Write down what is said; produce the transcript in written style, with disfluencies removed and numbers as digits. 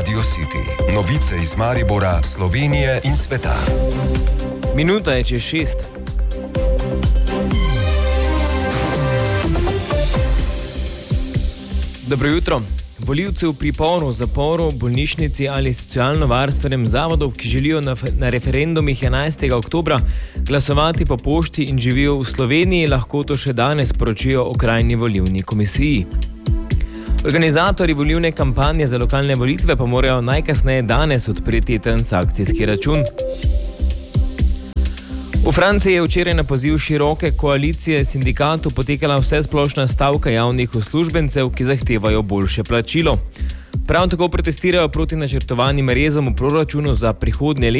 Radio City. Novice iz Maribora, Slovenije in sveta. Minuta je čez 6. Dobro jutro. Volivci v priporu, zaporu, bolnišnici ali socialno-varstvenem zavodu, ki želijo na referendumih 11. oktobra glasovati po pošti in živijo v Sloveniji, lahko to še danes sporočijo okrajni volilni komisiji. Organizatorji volilne kampanje za lokalne volitve pa morajo najkasneje danes odpreti transakcijski račun. V Franciji je včeraj na poziv široke koalicije sindikatov potekala vsesplošna stavka javnih uslužbencev, ki zahtevajo boljše plačilo. Prav tako protestirajo proti načrtovanim rezom v proračunu za prihodnje leto.